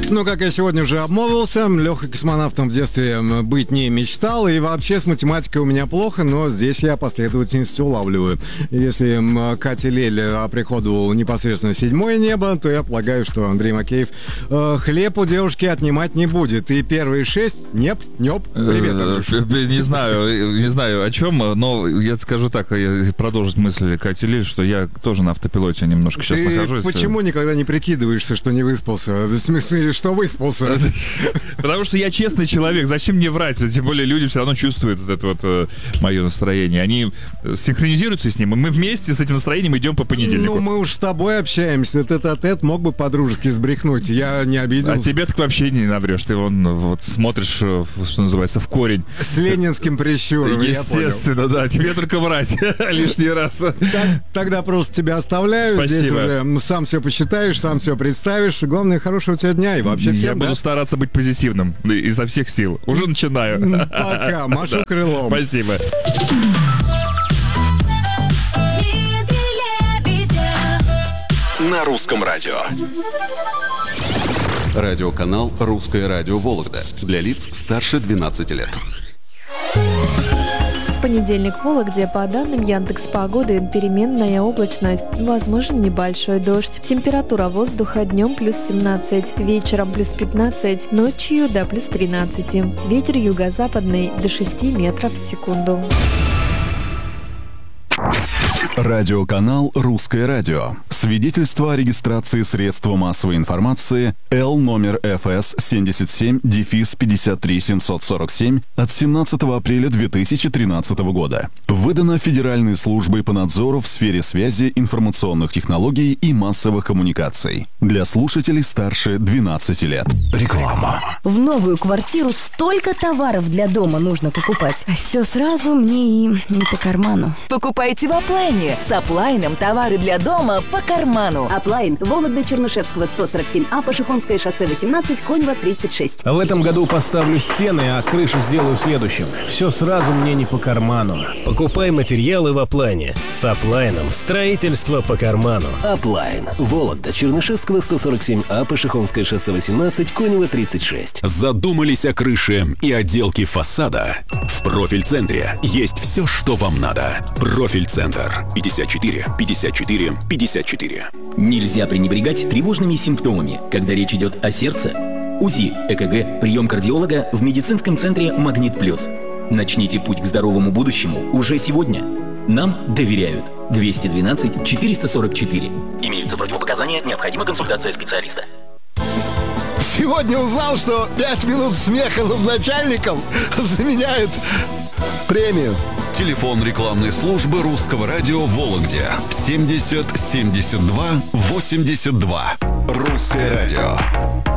Ну, как я сегодня уже обмолвился, Лехой космонавтом в детстве быть не мечтал, и вообще с математикой у меня плохо, но здесь я последовательность улавливаю. Если Катя Лель оприходовал непосредственно 7-е небо, то я полагаю, что Андрей Макеев хлеб у девушки отнимать не будет. И первые 6 неп. Привет, Андрюша. Не знаю о чем, но я скажу так, продолжить мысль Кати Лель, что я тоже на автопилоте немножко сейчас нахожусь. Почему никогда не прикидываешься, что не выспался? В смысле, что выспался? Потому что я честный человек, зачем мне врать? Тем более люди все равно чувствуют вот это вот мое настроение. Они синхронизируются с ним, и мы вместе с этим настроением идем по понедельнику. Ну, мы уж с тобой общаемся, тет-а-тет, мог бы по-дружески сбрехнуть, я не обидел. А тебе так вообще не наврешь, ты вот смотришь, что называется, в корень. С ленинским прищуром, естественно, да, тебе только врать лишний раз. Тогда просто тебя оставляю. Спасибо. Здесь уже сам все посчитаешь, сам все представишь. Главное, хорошего у тебя дня и вообще всем. Я буду стараться быть позитивным изо всех сил. Уже начинаю. Пока, машу крылом. Спасибо. На русском радио. Радиоканал «Русское радио Вологда». Для лиц старше 12 лет. В понедельник в Вологде, по данным Яндекс.Погоды, переменная облачность, возможен небольшой дождь. Температура воздуха днем плюс 17, вечером плюс 15, ночью до плюс 13. Ветер юго-западный до 6 метров в секунду. Радиоканал «Русское радио». Свидетельство о регистрации средства массовой информации Л номер ФС 77-53747 от 17 апреля 2013 года. Выдано Федеральной службой по надзору в сфере связи, информационных технологий и массовых коммуникаций. Для слушателей старше 12 лет. Реклама. В новую квартиру столько товаров для дома нужно покупать. Все сразу мне и не по карману. Покупайте в Аплайне. С Аплайном товары для дома по карману. Аплайн. Вологда Чернышевского 147А, Пашихонское шоссе 18, Конева 36. В этом году поставлю стены, а крышу сделаю в следующем. Все сразу мне не по карману. Покупай материалы в Аплайне. С Аплайном строительство по карману. Аплайн. Вологда Чернышевского 147А, Пашихонское шоссе 18, Конева 36. Задумались о крыше и отделке фасада? В Профиль-центре есть все, что вам надо. Профиль-центр. 54 54 54. Нельзя пренебрегать тревожными симптомами, когда речь идет о сердце. УЗИ, ЭКГ, прием кардиолога в медицинском центре «Магнит Плюс». Начните путь к здоровому будущему уже сегодня. Нам доверяют. 212 444. Имеются противопоказания, необходима консультация специалиста. Сегодня узнал, что 5 минут смеха над начальником заменяют премию. Телефон рекламной службы русского радио в Вологде 70 72 82. Русское радио.